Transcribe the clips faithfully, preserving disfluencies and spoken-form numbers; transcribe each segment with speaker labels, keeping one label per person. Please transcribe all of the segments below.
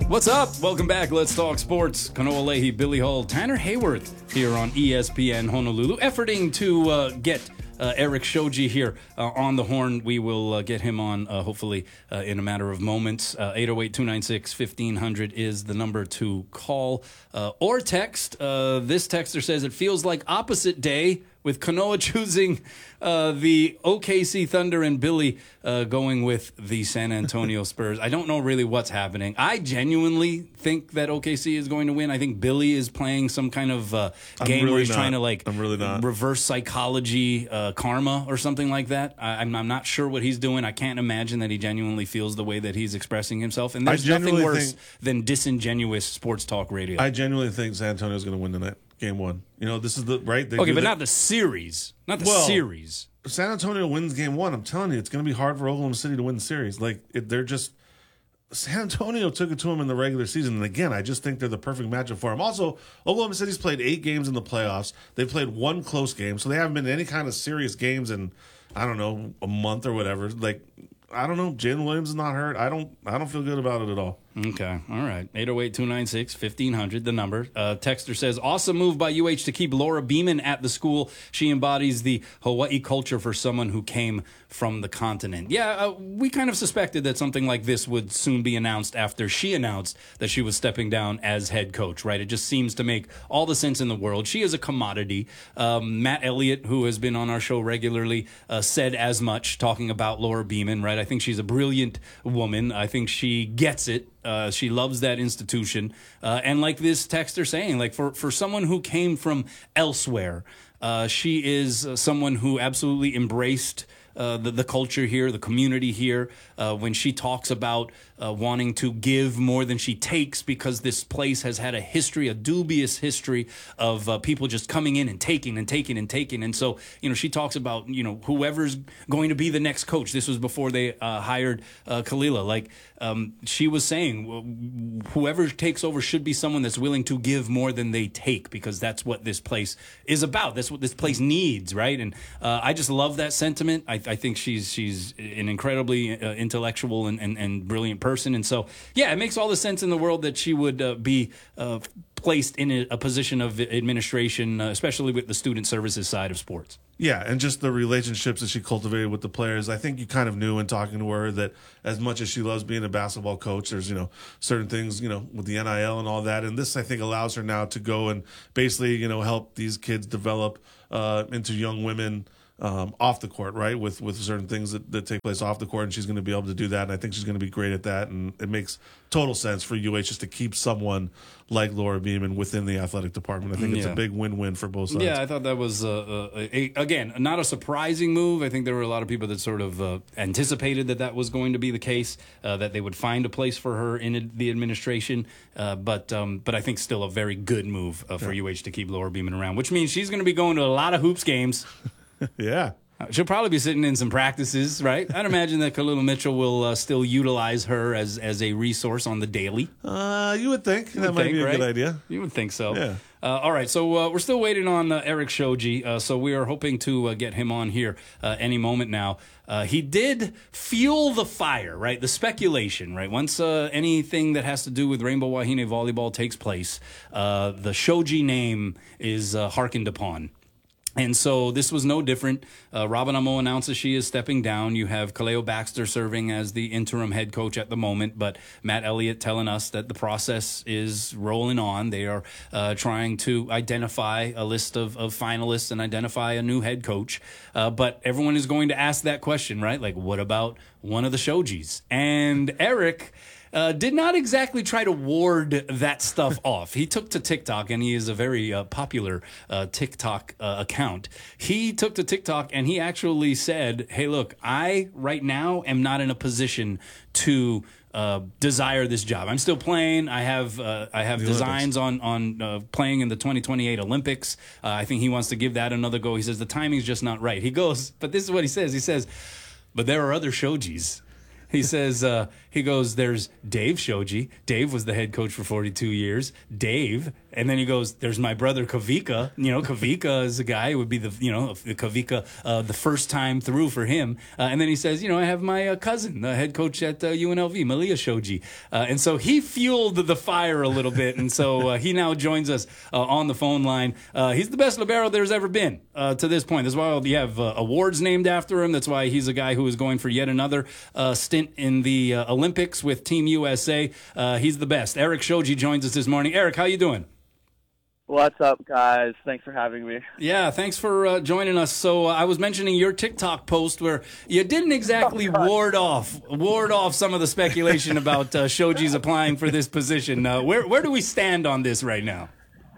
Speaker 1: What's up? Welcome back. Let's talk sports. Kanoa Leahy, Billy Hull, Tanner Hayworth here on E S P N Honolulu, efforting to uh, get uh, Eric Shoji here uh, on the horn. We will uh, get him on, uh, hopefully, uh, in a matter of moments. Uh, eight oh eight, two nine six, fifteen hundred is the number to call uh, or text. Uh, this texter says it feels like opposite day, with Kanoa choosing uh, the O K C Thunder and Billy uh, going with the San Antonio Spurs. I don't know really what's happening. I genuinely think that O K C is going to win. I think Billy is playing some kind of uh, game
Speaker 2: really
Speaker 1: where he's
Speaker 2: not.
Speaker 1: trying to like
Speaker 2: I'm really not.
Speaker 1: reverse psychology uh, karma or something like that. I, I'm, I'm not sure what he's doing. I can't imagine that he genuinely feels the way that he's expressing himself. And there's nothing worse
Speaker 2: think,
Speaker 1: than disingenuous sports talk radio.
Speaker 2: I genuinely think San Antonio is going to win tonight. Game one. You know, this is the right. They
Speaker 1: okay, but
Speaker 2: the,
Speaker 1: not the series. Not the
Speaker 2: well,
Speaker 1: series.
Speaker 2: San Antonio wins game one. I'm telling you, it's going to be hard for Oklahoma City to win the series. Like it, they're just San Antonio took it to them in the regular season, and again, I just think they're the perfect matchup for them. Also, Oklahoma City's played eight games in the playoffs. They've played one close game, so they haven't been in any kind of serious games in I don't know a month or whatever. Like I don't know, Jalen Williams is not hurt. I don't. I don't feel good about it at all.
Speaker 1: Okay, all right. eight oh eight, two nine six, fifteen hundred, the number. Uh, Texter says, awesome move by U H to keep Laura Beeman at the school. She embodies the Hawaii culture for someone who came from the continent. Yeah, uh, we kind of suspected that something like this would soon be announced after she announced that she was stepping down as head coach, right? It just seems to make all the sense in the world. She is a commodity. Um, Matt Elliott, who has been on our show regularly, uh, said as much, talking about Laura Beeman, right? I think she's a brilliant woman. I think she gets it. Uh, she loves that institution. Uh, and like this texter saying, like for, for someone who came from elsewhere, uh, she is uh, someone who absolutely embraced Uh, the, the culture here, the community here, uh, when she talks about uh, wanting to give more than she takes because this place has had a history, a dubious history of uh, people just coming in and taking and taking and taking. And so, you know, she talks about, you know, whoever's going to be the next coach. This was before they uh, hired uh, Kalila. Like um, she was saying, whoever takes over should be someone that's willing to give more than they take because that's what this place is about. That's what this place needs, right? And uh, I just love that sentiment. I I think she's she's an incredibly uh, intellectual and, and, and brilliant person. And so, yeah, it makes all the sense in the world that she would uh, be uh, placed in a, a position of administration, uh, especially with the student services side of sports.
Speaker 2: Yeah, and just the relationships that she cultivated with the players. I think you kind of knew in talking to her that as much as she loves being a basketball coach, there's, you know, certain things, you know, with the N I L and all that. And this, I think, allows her now to go and basically, you know, help these kids develop uh, into young women Um, off the court, right, with with certain things that, that take place off the court, and she's going to be able to do that, and I think she's going to be great at that, and it makes total sense for U H just to keep someone like Laura Beeman within the athletic department. I think it's
Speaker 1: yeah.
Speaker 2: a big win-win for both sides.
Speaker 1: Yeah, I thought that was, uh, uh, a, again, not a surprising move. I think there were a lot of people that sort of uh, anticipated that that was going to be the case, uh, that they would find a place for her in the administration, uh, but um, but I think still a very good move uh, for yeah. U H to keep Laura Beeman around, which means she's going to be going to a lot of hoops games.
Speaker 2: Yeah.
Speaker 1: She'll probably be sitting in some practices, right? I'd imagine that Kalila Mitchell will uh, still utilize her as, as a resource on the daily.
Speaker 2: Uh, you would think.
Speaker 1: You
Speaker 2: that
Speaker 1: would
Speaker 2: might
Speaker 1: think,
Speaker 2: be a
Speaker 1: right?
Speaker 2: good idea.
Speaker 1: You would think so.
Speaker 2: Yeah.
Speaker 1: Uh, all right, so uh, we're still waiting on uh, Eric Shoji, uh, so we are hoping to uh, get him on here uh, any moment now. Uh, he did fuel the fire, right? The speculation, right? Once uh, anything that has to do with Rainbow Wahine volleyball takes place, uh, the Shoji name is uh, hearkened upon. And so this was no different. Uh, Robin Amo announces she is stepping down. You have Kaleo Baxter serving as the interim head coach at the moment, but Matt Elliott telling us that the process is rolling on. They are uh, trying to identify a list of, of finalists and identify a new head coach. Uh, but everyone is going to ask that question, right? Like, what about one of the Shojis? And Eric Uh, did not exactly try to ward that stuff off. He took to TikTok, and he is a very uh, popular uh, TikTok uh, account. He took to TikTok, and he actually said, hey, look, I right now am not in a position to uh, desire this job. I'm still playing. I have uh, I have
Speaker 2: the
Speaker 1: designs Olympics. on, on uh, playing in the twenty twenty-eight Olympics. Uh, I think he wants to give that another go. He says the timing's just not right. He goes, but this is what he says. He says, but there are other Shojis. He says, uh, he goes, there's Dave Shoji. Dave was the head coach for forty-two years. Dave And then he goes, there's my brother Kavika. You know, Kavika is a guy who would be the, you know, the Kavika, uh, the first time through for him. Uh, and then he says, you know, I have my uh, cousin, the head coach at uh, U N L V, Malia Shoji. Uh, and so he fueled the fire a little bit. And so uh, he now joins us uh, on the phone line. Uh, he's the best libero there's ever been uh, to this point. That's why you have uh, awards named after him. That's why he's a guy who is going for yet another uh, stint in the uh, Olympics with Team U S A. Uh, he's the best. Eric Shoji joins us this morning. Eric, how you doing?
Speaker 3: What's up, guys? Thanks for having me.
Speaker 1: Yeah, thanks for uh, joining us. So uh, I was mentioning your TikTok post where you didn't exactly
Speaker 3: oh,
Speaker 1: ward off ward off some of the speculation about uh, Shoji's applying for this position. Uh, where where do we stand on this right now?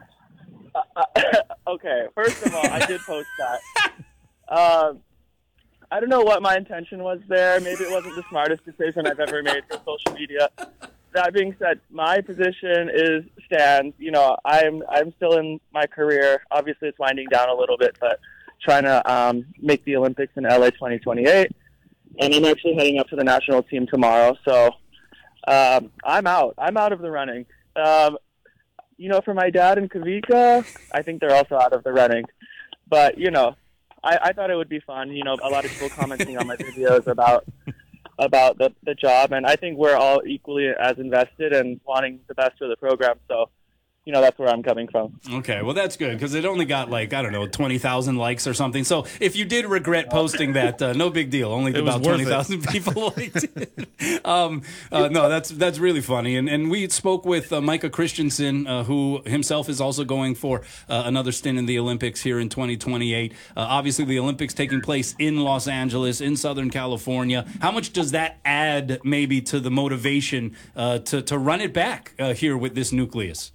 Speaker 3: Uh, okay, first of all, I did post that. Um, I don't know what my intention was there. Maybe it wasn't the smartest decision I've ever made for social media. That being said, my position is stands. You know, I'm I'm still in my career. Obviously, it's winding down a little bit, but trying to um, make the Olympics in L A twenty twenty-eight. And I'm actually heading up to the national team tomorrow. So um, I'm out. I'm out of the running. Um, you know, for my dad and Kavika, I think they're also out of the running. But, you know, I, I thought it would be fun. You know, a lot of people commenting on my videos about about the, the job, and I think we're all equally as invested and wanting the best for the program. So, you know, that's where I'm coming from.
Speaker 1: Okay, well, that's good because it only got like, I don't know, twenty thousand likes or something. So if you did regret posting that, uh, no big deal. Only about twenty thousand people liked it. um, uh, no, that's that's really funny. And and we spoke with uh, Micah Christensen, uh, who himself is also going for uh, another stint in the Olympics here in twenty twenty-eight. Uh, obviously, the Olympics taking place in Los Angeles, in Southern California. How much does that add maybe to the motivation uh, to, to run it back uh, here with this nucleus?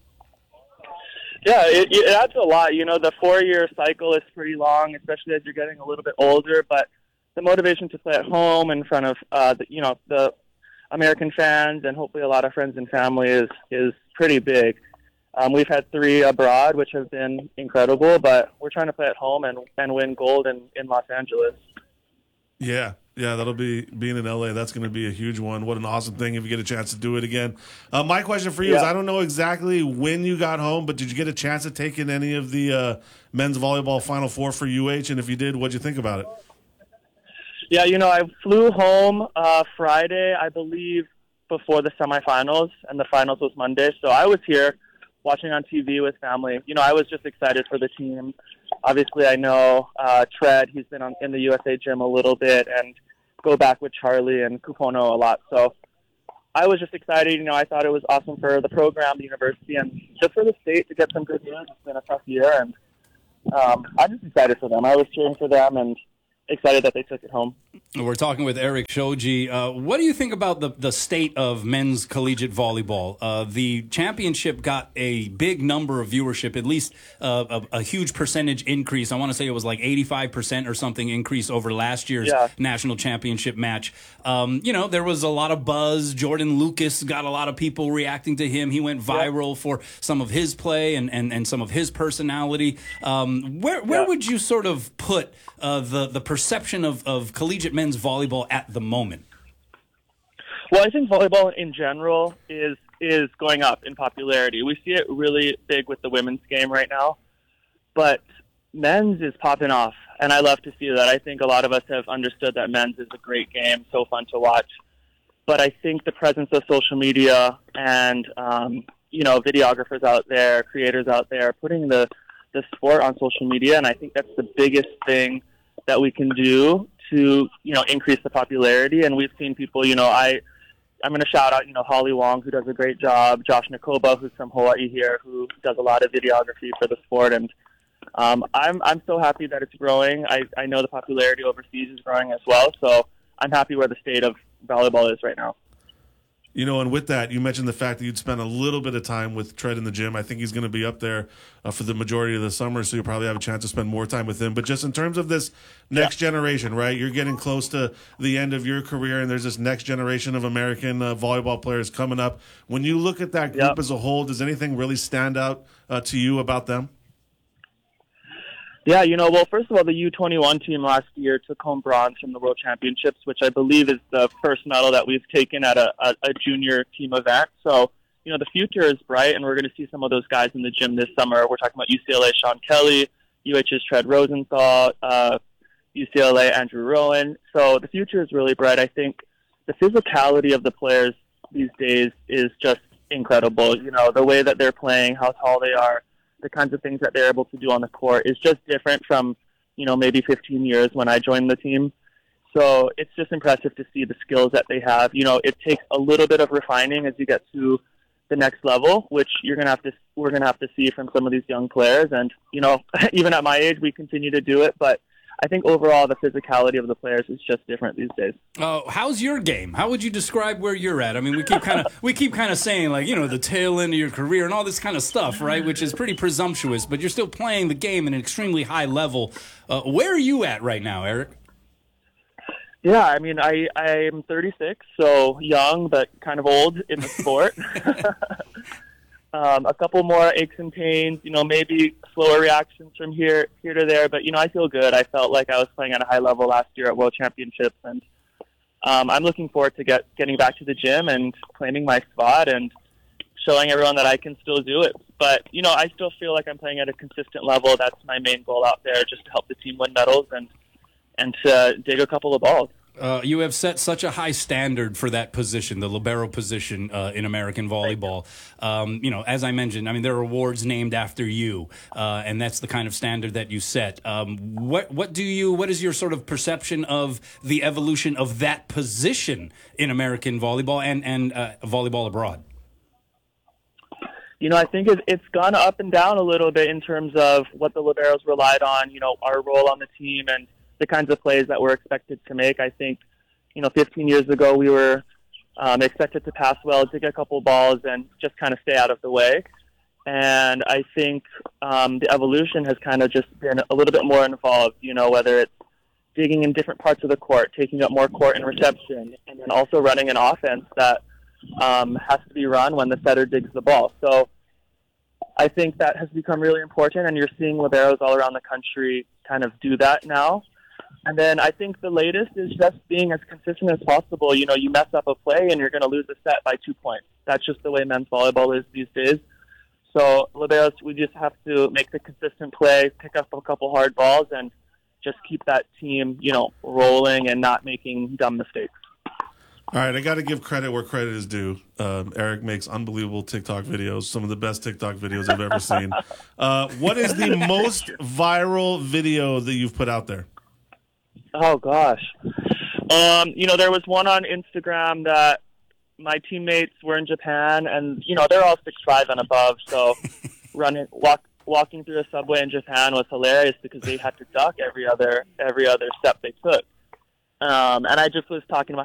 Speaker 3: Yeah, it, it adds a lot. You know, the four-year cycle is pretty long, especially as you're getting a little bit older. But the motivation to play at home in front of, uh, the, you know, the American fans and hopefully a lot of friends and family is is pretty big. Um, we've had three abroad, which have been incredible, but we're trying to play at home and, and win gold in, in Los Angeles.
Speaker 2: Yeah, yeah, that'll be being in L A. That's going to be a huge one. What an awesome thing if you get a chance to do it again. Uh, my question for you
Speaker 3: yeah.
Speaker 2: is: I don't know exactly when you got home, but did you get a chance to take in any of the uh, men's volleyball Final Four for U H? And if you did, what'd you think about it?
Speaker 3: Yeah, you know, I flew home uh, Friday, I believe, before the semifinals, and the finals was Monday. So I was here watching on T V with family. You know, I was just excited for the team. Obviously, I know uh, Tread. He's been on, in the U S A gym a little bit, and go back with Charlie and Kupono a lot. So I was just excited. You know, I thought it was awesome for the program, the university, and just for the state to get some good news. It's been a tough year, and um, I'm just excited for them. I was cheering for them and excited that they took it home.
Speaker 1: We're talking with Eric Shoji. Uh, what do you think about the, the state of men's collegiate volleyball? Uh, the championship got a big number of viewership, at least uh, a, a huge percentage increase. I want to say it was like eighty-five percent or something increase over last year's
Speaker 3: yeah.
Speaker 1: national championship match. Um, you know, there was a lot of buzz. Jordan Lucas got a lot of people reacting to him. He went viral yeah. for some of his play and, and, and some of his personality. Um, where where
Speaker 3: yeah.
Speaker 1: would you sort of put uh, the, the perception of, of collegiate men's volleyball at the moment?
Speaker 3: Well, I think volleyball in general is is going up in popularity. We see it really big with the women's game right now, but men's is popping off, and I love to see that. I think a lot of us have understood that men's is a great game, so fun to watch. But I think the presence of social media and um, you know, videographers out there, creators out there, putting the the sport on social media, and I think that's the biggest thing that we can do to, you know, increase the popularity. And we've seen people, you know, I, I'm going to shout out, you know, Holly Wong, who does a great job, Josh Nakoba, who's from Hawaii here, who does a lot of videography for the sport. And um, I'm I'm so happy that it's growing. I, I know the popularity overseas is growing as well. So I'm happy where the state of volleyball is right now.
Speaker 2: You know, and with that, you mentioned the fact that you'd spent a little bit of time with Tread in the gym. I think he's going to be up there uh, for the majority of the summer, so you'll probably have a chance to spend more time with him. But just in terms of this next yeah. generation, right? You're getting close to the end of your career, and there's this next generation of American uh, volleyball players coming up. When you look at that group yep. as a whole, does anything really stand out uh, to you about them?
Speaker 3: Yeah, you know, well, first of all, the U twenty-one team last year took home bronze from the World Championships, which I believe is the first medal that we've taken at a, a, a junior team event. So you know, the future is bright, and we're going to see some of those guys in the gym this summer. We're talking about U C L A Sean Kelly, U H's Tread Rosenthal, uh, U C L A Andrew Rowan. So the future is really bright. I think the physicality of the players these days is just incredible. You know, the way that they're playing, how tall they are, the kinds of things that they're able to do on the court is just different from, you know, maybe fifteen years when I joined the team. So it's just impressive to see the skills that they have. You know, it takes a little bit of refining as you get to the next level, which you're gonna have to we're gonna have to see from some of these young players. And you know, even at my age, we continue to do it. But I think overall, the physicality of the players is just different these days.
Speaker 1: Uh, how's your game? How would you describe where you're at? I mean, we keep kind of we keep kind of saying like, you know, the tail end of your career and all this kind of stuff, right? Which is pretty presumptuous, but you're still playing the game at an extremely high level. Uh, where are you at right now, Eric?
Speaker 3: Yeah, I mean, I I'm thirty-six, so young but kind of old in the sport. um, a couple more aches and pains, you know, maybe slower reactions from here here to there, but you know, I feel good. I felt like I was playing at a high level last year at World Championships, and um, I'm looking forward to get getting back to the gym and claiming my spot and showing everyone that I can still do it. But you know, I still feel like I'm playing at a consistent level. That's my main goal out there, just to help the team win medals and. and to dig a couple of balls.
Speaker 1: Uh, you have set such a high standard for that position, the libero position uh, in American volleyball. Um, you know, as I mentioned, I mean, there are awards named after you, uh, and that's the kind of standard that you set. Um, what what do you? What is your sort of perception of the evolution of that position in American volleyball and and uh, volleyball abroad?
Speaker 3: You know, I think it, it's gone up and down a little bit in terms of what the liberos relied on. You know, our role on the team and the kinds of plays that we're expected to make. I think, you know, fifteen years ago we were um, expected to pass well, dig a couple balls, and just kind of stay out of the way. And I think um, the evolution has kind of just been a little bit more involved, you know, whether it's digging in different parts of the court, taking up more court and reception, and then also running an offense that um, has to be run when the setter digs the ball. So I think that has become really important, and you're seeing liberos all around the country kind of do that now. And then I think the latest is just being as consistent as possible. You know, you mess up a play and you're going to lose a set by two points. That's just the way men's volleyball is these days. So liberos, we just have to make the consistent play, pick up a couple hard balls, and just keep that team, you know, rolling and not making dumb mistakes.
Speaker 2: All right, I got to give credit where credit is due. Um, Eric makes unbelievable TikTok videos, some of the best TikTok videos I've ever seen. Uh, what is the most viral video that you've put out there?
Speaker 3: Oh, gosh. Um, you know, there was one on Instagram that my teammates were in Japan, and, you know, they're all six five and above, so running, walk, walking through a subway in Japan was hilarious because they had to duck every other every other step they took. Um, and I just was talking about